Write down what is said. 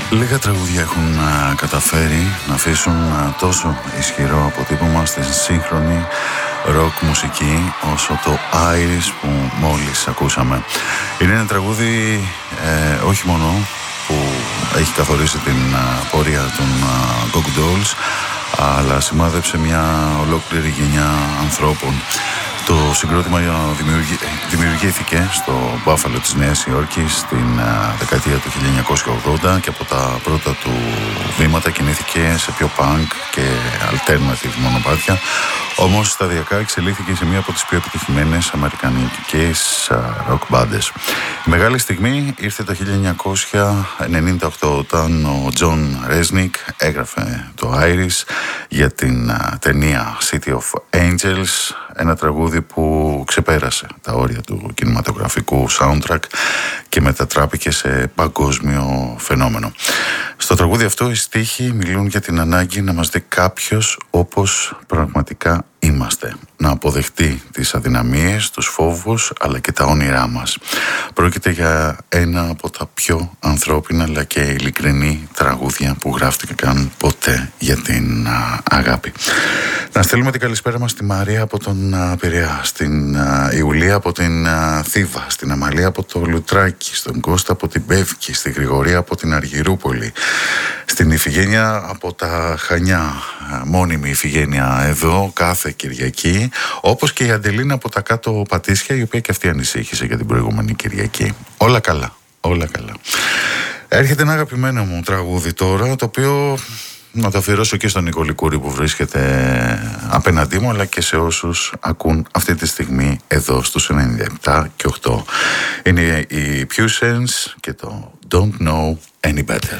Λίγα τραγούδια έχουν καταφέρει να αφήσουν τόσο ισχυρό αποτύπωμα στη σύγχρονη ροκ μουσική όσο το Iris που μόλις ακούσαμε. Είναι ένα τραγούδι όχι μόνο που έχει καθορίσει την πορεία των Goo Goo Dolls, αλλά σημάδεψε μια ολόκληρη γενιά ανθρώπων. Το συγκρότημα δημιουργήθηκε στο Μπάφαλο της Νέας Υόρκης στην δεκαετία του 1980 και από τα πρώτα του βήματα κινήθηκε σε πιο punk και alternative μονοπάτια, όμως σταδιακά εξελίχθηκε σε μία από τις πιο επιτυχημένες αμερικανικές rock μπάντες. Η μεγάλη στιγμή ήρθε το 1998 όταν ο Τζον Ρέσνικ έγραφε το Iris για την ταινία City of Angels, ένα τραγούδι που ξεπέρασε τα όρια του κινηματογραφικού soundtrack και μετατράπηκε σε παγκόσμιο φαινόμενο. Στο τραγούδι αυτό οι στίχοι μιλούν για την ανάγκη να μας δει κάποιος όπως πραγματικά είμαστε, να αποδεχτεί τις αδυναμίες, τους φόβους αλλά και τα όνειρά μας. Πρόκειται για ένα από τα πιο ανθρώπινα αλλά και ειλικρινή τραγούδια που γράφτηκαν ποτέ για την αγάπη. Να στείλουμε την καλησπέρα μας στη Μαρία από τον Πειραιά, στην Ιουλία από την Θήβα, στην Αμαλία από το Λουτράκι, στον Κώστα από την Πεύκη, στη Γρηγορία από την Αργυρούπολη, στην Ιφηγένεια από τα Χανιά, μόνιμη Ιφηγένεια εδώ κάθε Κυριακή, όπως και η Αντελίνα από τα κάτω Πατήσια, η οποία και αυτή ανησύχησε για την προηγούμενη Κυριακή. Όλα καλά, όλα καλά. Έρχεται ένα αγαπημένο μου τραγούδι τώρα, το οποίο να το αφιερώσω και στον Νικόλη Κούρη που βρίσκεται απέναντί μου, αλλά και σε όσους ακούν αυτή τη στιγμή εδώ στους 97 και 8. Είναι η Puissance και το Don't Know Any Better.